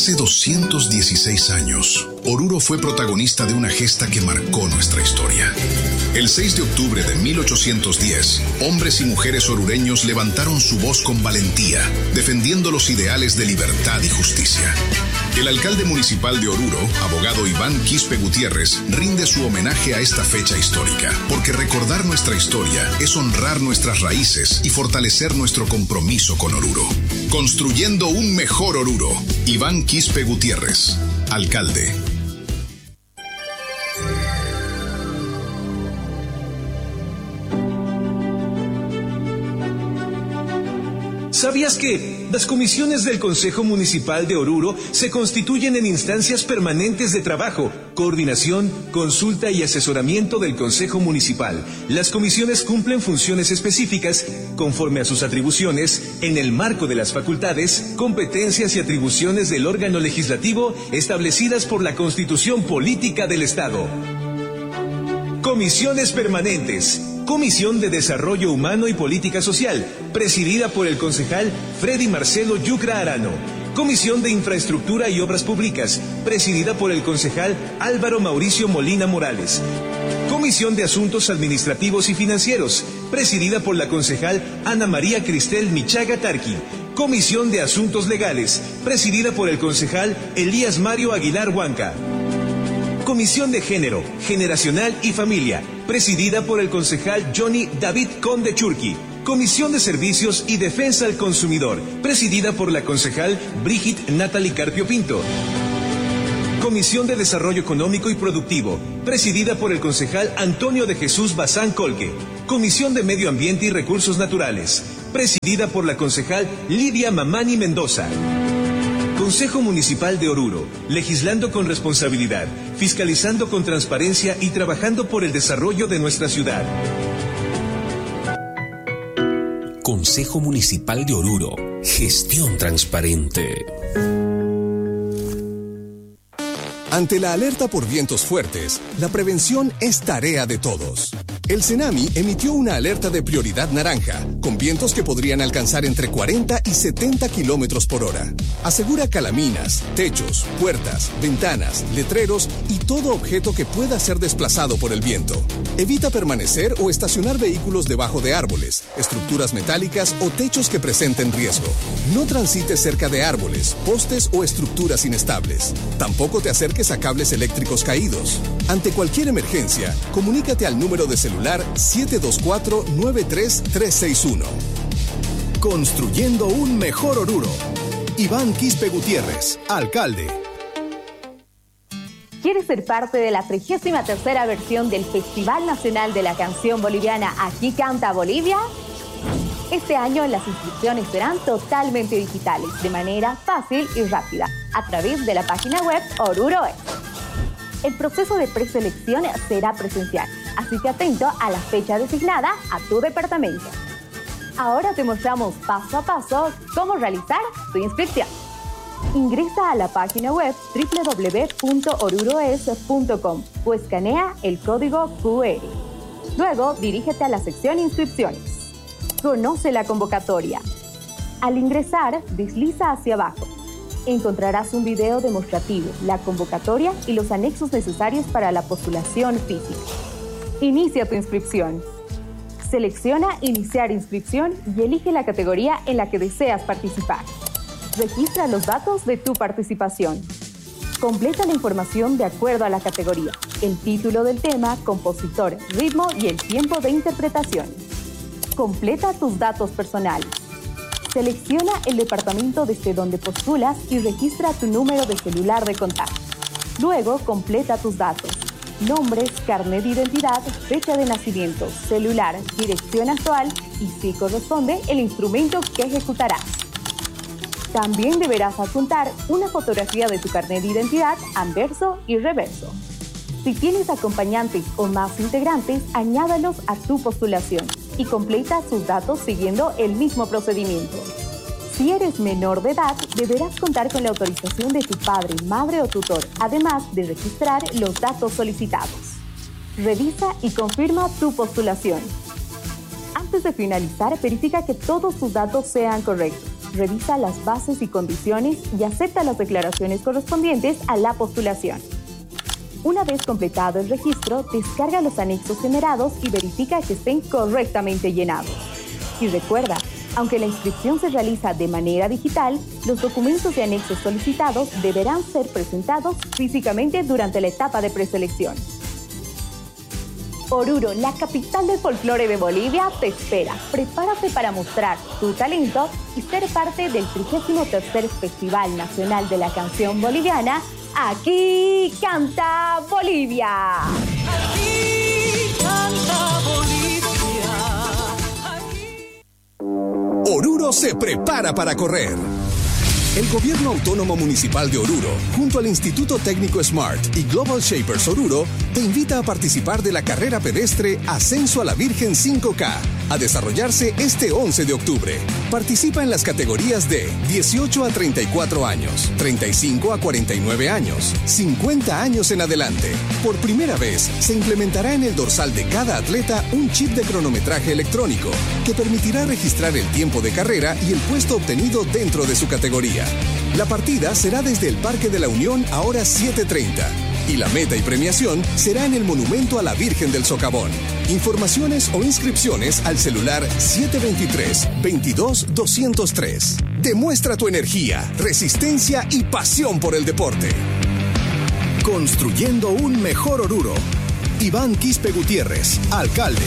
Hace 216 años, Oruro fue protagonista de una gesta que marcó nuestra historia. El 6 de octubre de 1810, hombres y mujeres orureños levantaron su voz con valentía, defendiendo los ideales de libertad y justicia. El alcalde municipal de Oruro, abogado Iván Quispe Gutiérrez, rinde su homenaje a esta fecha histórica, porque recordar nuestra historia es honrar nuestras raíces y fortalecer nuestro compromiso con Oruro. Construyendo un mejor Oruro. Iván Quispe Gutiérrez, alcalde. ¿Sabías que las comisiones del Consejo Municipal de Oruro se constituyen en instancias permanentes de trabajo, coordinación, consulta y asesoramiento del Consejo Municipal? Las comisiones cumplen funciones específicas conforme a sus atribuciones en el marco de las facultades, competencias y atribuciones del órgano legislativo establecidas por la Constitución Política del Estado. Comisiones permanentes. Comisión de Desarrollo Humano y Política Social, presidida por el concejal Freddy Marcelo Yucra Arano. Comisión de Infraestructura y Obras Públicas, presidida por el concejal Álvaro Mauricio Molina Morales. Comisión de Asuntos Administrativos y Financieros, presidida por la concejal Ana María Cristel Michaga Tarqui. Comisión de Asuntos Legales, presidida por el concejal Elías Mario Aguilar Huanca. Comisión de Género, Generacional y Familia, presidida por el concejal Johnny David Conde Churqui. Comisión de Servicios y Defensa al Consumidor, presidida por la concejal Brigitte Natalie Carpio Pinto. Comisión de Desarrollo Económico y Productivo, presidida por el concejal Antonio de Jesús Bazán Colque. Comisión de Medio Ambiente y Recursos Naturales, presidida por la concejal Lidia Mamani Mendoza. Consejo Municipal de Oruro, legislando con responsabilidad, fiscalizando con transparencia y trabajando por el desarrollo de nuestra ciudad. Consejo Municipal de Oruro, gestión transparente. Ante la alerta por vientos fuertes, la prevención es tarea de todos. El Cenami emitió una alerta de prioridad naranja, con vientos que podrían alcanzar entre 40 y 70 kilómetros por hora. Asegura calaminas, techos, puertas, ventanas, letreros y todo objeto que pueda ser desplazado por el viento. Evita permanecer o estacionar vehículos debajo de árboles, estructuras metálicas o techos que presenten riesgo. No transites cerca de árboles, postes o estructuras inestables. Tampoco te acerques a cables eléctricos caídos. Ante cualquier emergencia, comunícate al número de celular 724-93361. Construyendo un mejor Oruro. Iván Quispe Gutiérrez, alcalde. ¿Quieres ser parte de la 33ª versión del Festival Nacional de la Canción Boliviana Aquí Canta Bolivia? Este año las inscripciones serán totalmente digitales, de manera fácil y rápida, a través de la página web Oruro.es. El proceso de preselección será presencial, así que atento a la fecha designada a tu departamento. Ahora te mostramos paso a paso cómo realizar tu inscripción. Ingresa a la página web www.oruroes.com o escanea el código QR. Luego, dirígete a la sección Inscripciones. Conoce la convocatoria. Al ingresar, desliza hacia abajo. Encontrarás un video demostrativo, la convocatoria y los anexos necesarios para la postulación física. Inicia tu inscripción. Selecciona Iniciar inscripción y elige la categoría en la que deseas participar. Registra los datos de tu participación. Completa la información de acuerdo a la categoría, el título del tema, compositor, ritmo y el tiempo de interpretación. Completa tus datos personales. Selecciona el departamento desde donde postulas y registra tu número de celular de contacto. Luego, completa tus datos: nombres, carnet de identidad, fecha de nacimiento, celular, dirección actual y, si corresponde, el instrumento que ejecutarás. También deberás adjuntar una fotografía de tu carnet de identidad, anverso y reverso. Si tienes acompañantes o más integrantes, añádalos a tu postulación y completa sus datos siguiendo el mismo procedimiento. Si eres menor de edad, deberás contar con la autorización de tu padre, madre o tutor, además de registrar los datos solicitados. Revisa y confirma tu postulación. Antes de finalizar, verifica que todos tus datos sean correctos. revisa las bases y condiciones y acepta las declaraciones correspondientes a la postulación. Una vez completado el registro, descarga los anexos generados y verifica que estén correctamente llenados. Y recuerda, aunque la inscripción se realiza de manera digital, los documentos y anexos solicitados deberán ser presentados físicamente durante la etapa de preselección. Oruro, la capital del folclore de Bolivia, te espera. Prepárate para mostrar tu talento y ser parte del 33º Festival Nacional de la Canción Boliviana. Aquí canta Bolivia. Aquí canta Bolivia. Oruro se prepara para correr. El Gobierno Autónomo Municipal de Oruro, junto al Instituto Técnico Smart y Global Shapers Oruro, te invita a participar de la carrera pedestre Ascenso a la Virgen 5K, a desarrollarse este 11 de octubre. Participa en las categorías de 18 a 34 años, 35 a 49 años, 50 años en adelante. Por primera vez, se implementará en el dorsal de cada atleta un chip de cronometraje electrónico que permitirá registrar el tiempo de carrera y el puesto obtenido dentro de su categoría. La partida será desde el Parque de la Unión a horas 7:30 y la meta y premiación será en el Monumento a la Virgen del Socavón. Informaciones o inscripciones al celular 723-22-203. Demuestra tu energía, resistencia y pasión por el deporte. Construyendo un mejor Oruro. Iván Quispe Gutiérrez, alcalde.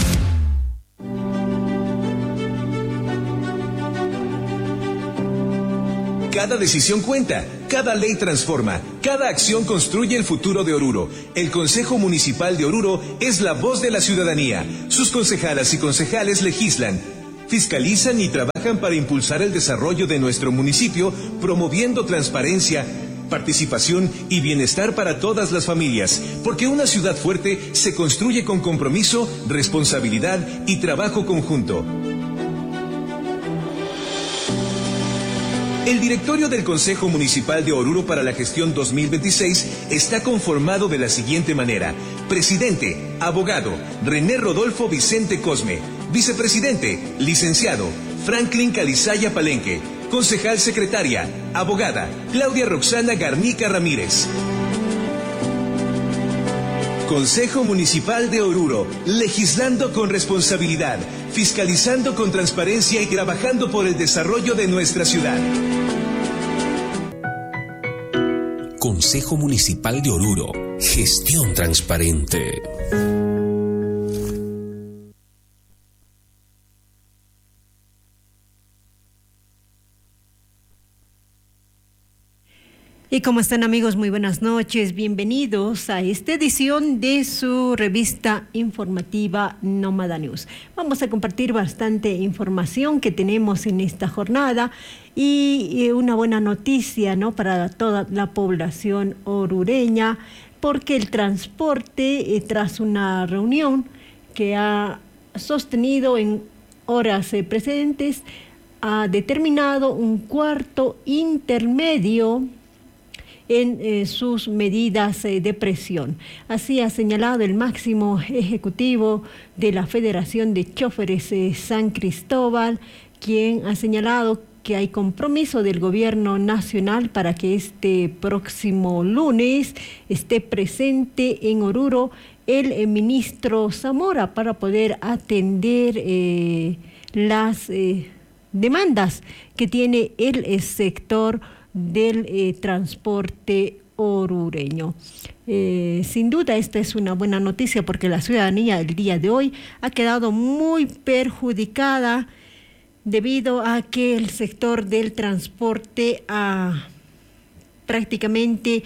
Cada decisión cuenta, cada ley transforma, cada acción construye el futuro de Oruro. El Consejo Municipal de Oruro es la voz de la ciudadanía. Sus concejalas y concejales legislan, fiscalizan y trabajan para impulsar el desarrollo de nuestro municipio, promoviendo transparencia, participación y bienestar para todas las familias, porque una ciudad fuerte se construye con compromiso, responsabilidad y trabajo conjunto. El directorio del Consejo Municipal de Oruro para la gestión 2026 está conformado de la siguiente manera: presidente, abogado, René Rodolfo Vicente Cosme; vicepresidente, licenciado, Franklin Calizaya Palenque; concejal secretaria, abogada, Claudia Roxana Garnica Ramírez. Consejo Municipal de Oruro, legislando con responsabilidad, fiscalizando con transparencia y trabajando por el desarrollo de nuestra ciudad. Consejo Municipal de Oruro, gestión transparente. Y cómo están, amigos, muy buenas noches, bienvenidos a esta edición de su revista informativa Nómada News. Vamos a compartir bastante información que tenemos en esta jornada y una buena noticia, ¿no?, para toda la población orureña, porque el transporte, tras una reunión que ha sostenido en horas precedentes, ha determinado un cuarto intermedio en sus medidas de presión. Así ha señalado el máximo ejecutivo de la Federación de Chóferes San Cristóbal, quien ha señalado que hay compromiso del gobierno nacional para que este próximo lunes esté presente en Oruro el ministro Zamora para poder atender las demandas que tiene el sector del transporte orureño. Sin duda esta es una buena noticia porque la ciudadanía el día de hoy ha quedado muy perjudicada debido a que el sector del transporte prácticamente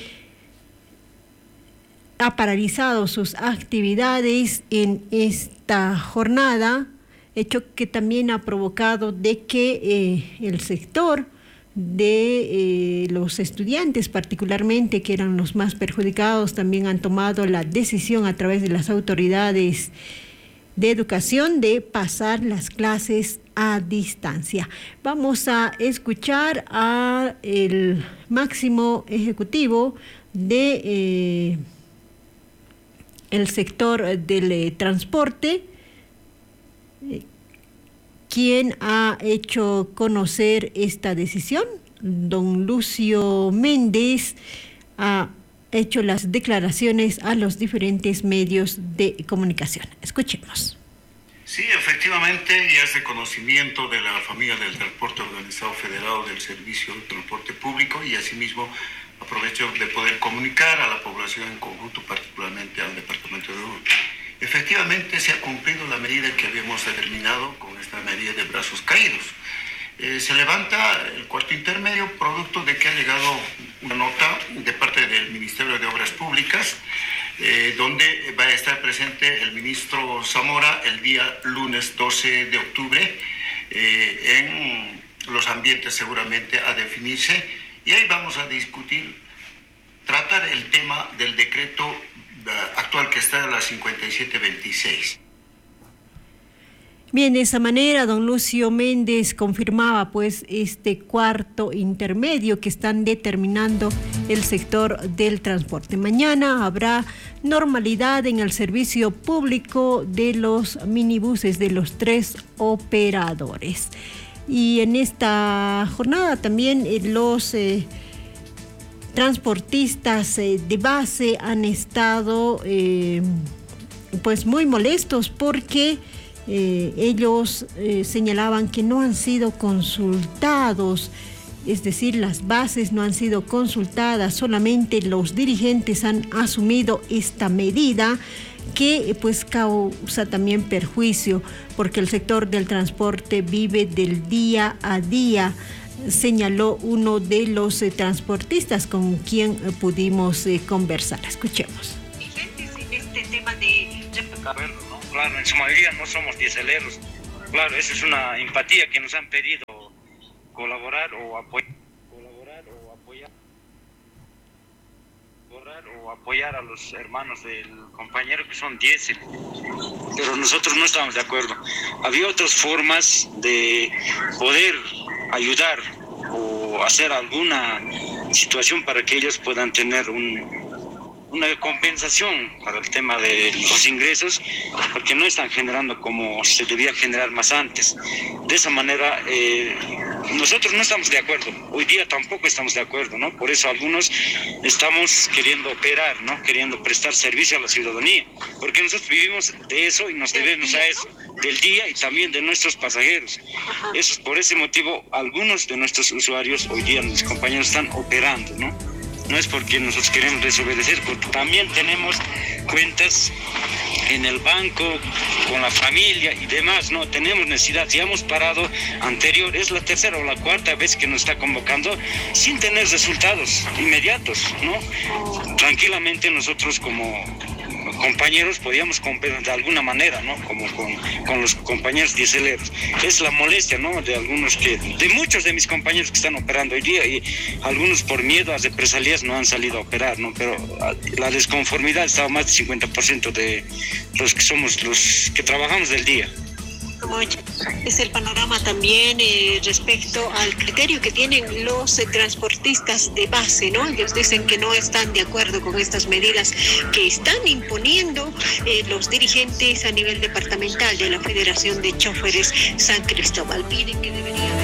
ha paralizado sus actividades en esta jornada, hecho que también ha provocado de que el sector de los estudiantes particularmente, que eran los más perjudicados, también han tomado la decisión a través de las autoridades de educación de pasar las clases a distancia. Vamos a escuchar a el máximo ejecutivo de el sector del transporte, quien ha hecho conocer esta decisión. Don Lucio Méndez ha hecho las declaraciones a los diferentes medios de comunicación. Escuchemos. Sí, efectivamente, ya es de conocimiento de la familia del Transporte Organizado Federado del Servicio de Transporte Público, y asimismo aprovecho de poder comunicar a la población en conjunto, particularmente al departamento de Oruro. Efectivamente se ha cumplido la medida que habíamos determinado con esta medida de brazos caídos. Se levanta el cuarto intermedio producto de que ha llegado una nota de parte del Ministerio de Obras Públicas, donde va a estar presente el ministro Zamora el día lunes 12 de octubre en los ambientes seguramente a definirse, y ahí vamos a discutir, tratar el tema del decreto actual que está en la 5726. Bien, de esa manera, don Lucio Méndez confirmaba pues este cuarto intermedio que están determinando el sector del transporte. Mañana habrá normalidad en el servicio público de los minibuses de los 3 operadores. Y en esta jornada también los transportistas de base han estado pues muy molestos porque ellos señalaban que no han sido consultados, es decir, las bases no han sido consultadas, solamente los dirigentes han asumido esta medida que pues causa también perjuicio porque el sector del transporte vive del día a día, señaló uno de los transportistas con quien pudimos conversar. Escuchemos. Dirigentes en este tema de... Claro, en su mayoría no somos dieseleros. Claro, eso es una empatía que nos han pedido colaborar o apoyar a los hermanos del compañero que son diésel. Pero nosotros no estamos de acuerdo. Había otras formas de poder ayudar o hacer alguna situación para que ellos puedan tener una compensación para el tema de los ingresos, porque no están generando como se debía generar más antes. De esa manera, nosotros no estamos de acuerdo. Hoy día tampoco estamos de acuerdo, ¿no? Por eso algunos estamos queriendo operar, ¿no? Queriendo prestar servicio a la ciudadanía, porque nosotros vivimos de eso y nos debemos a eso, del día y también de nuestros pasajeros. Eso es por ese motivo, algunos de nuestros usuarios hoy día, mis compañeros, están operando, ¿no? No es porque nosotros queremos desobedecer, porque también tenemos cuentas en el banco, con la familia y demás, ¿no? Tenemos necesidad, ya hemos parado anterior, es la tercera o la cuarta vez que nos está convocando sin tener resultados inmediatos, ¿no? Tranquilamente nosotros como compañeros podíamos compensar de alguna manera, ¿no? Como con los compañeros dieseleros. Es la molestia, ¿no? De muchos de mis compañeros que están operando hoy día, y algunos por miedo a represalias no han salido a operar, ¿no? Pero la desconformidad estaba más del 50% de los que somos los que trabajamos del día. Es el panorama también respecto al criterio que tienen los transportistas de base, ¿no? Ellos dicen que no están de acuerdo con estas medidas que están imponiendo los dirigentes a nivel departamental de la Federación de Choferes San Cristóbal. Piden que debería